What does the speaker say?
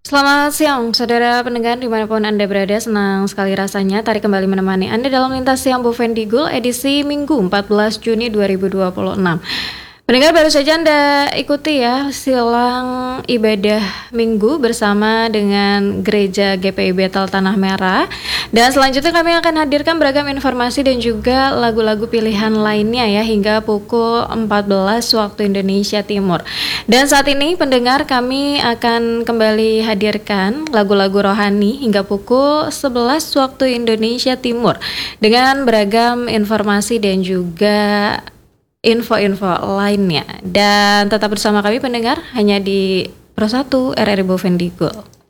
Selamat siang, saudara pendengar dimanapun Anda berada, senang sekali rasanya Tarik kembali menemani Anda dalam Lintas Siang Bu Vendigul edisi Minggu 14 Juni 2026. Pendengar, baru saja Anda ikuti ya silang ibadah Minggu bersama dengan Gereja GPI Betel Tanah Merah. Dan selanjutnya kami akan hadirkan beragam informasi dan juga lagu-lagu pilihan lainnya ya hingga pukul 14 waktu Indonesia Timur. Dan saat ini pendengar, kami akan kembali hadirkan lagu-lagu rohani hingga pukul 11 waktu Indonesia Timur dengan beragam informasi dan juga info-info lainnya. Dan tetap bersama kami pendengar hanya di Pro 1 RRI Bovendigul.